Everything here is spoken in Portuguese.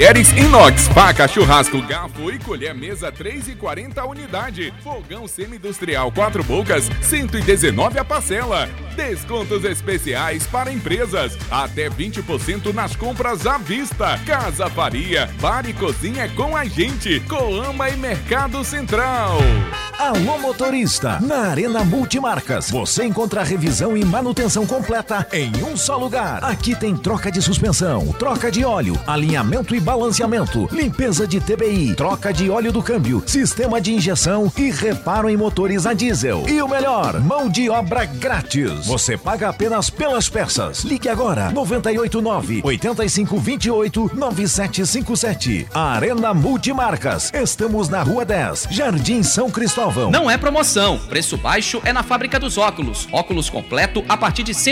Talheres inox, faca, churrasco, garfo e colher mesa 3,40 a unidade. Fogão semi-industrial 4 bocas, 119 a parcela. Descontos especiais para empresas, até 20% nas compras à vista. Casa Faria, bar e cozinha com a gente. Coama e Mercado Central. Alô motorista, na Arena Multimarcas você encontra a revisão e manutenção completa em um só lugar. Aqui tem troca de suspensão, troca de óleo, alinhamento e balanceamento, limpeza de TBI, troca de óleo do câmbio, sistema de injeção e reparo em motores a diesel. E o melhor, mão de obra grátis. Você paga apenas pelas peças. Ligue agora, 989-8528-9757. Arena Multimarcas. Estamos na Rua 10, Jardim São Cristóvão. Não é promoção. Preço baixo é na Fábrica dos Óculos. Óculos completo a partir de